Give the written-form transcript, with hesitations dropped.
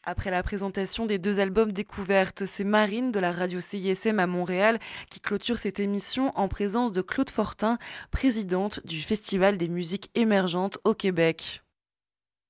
Après la présentation des 2 albums découvertes, c'est Marine de la radio CISM à Montréal qui clôture cette émission en présence de Claude Fortin, présidente du Festival des musiques émergentes au Québec.